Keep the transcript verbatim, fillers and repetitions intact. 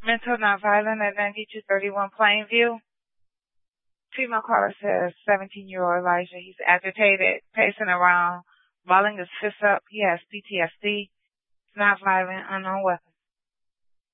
Mental nonviolent at ninety-two thirty-one Plainview. Female caller says seventeen-year-old Elijah. He's agitated, pacing around, balling his fists up. He has P T S D. He's not violent, unknown weapon.